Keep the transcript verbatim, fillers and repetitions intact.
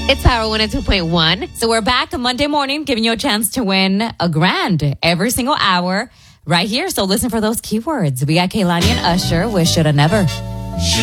It's Power one oh two point one. So we're back on Monday morning, giving you a chance to win a grand every single hour right here. So listen for those keywords. We got Kehlani and Usher with Shoulda Never.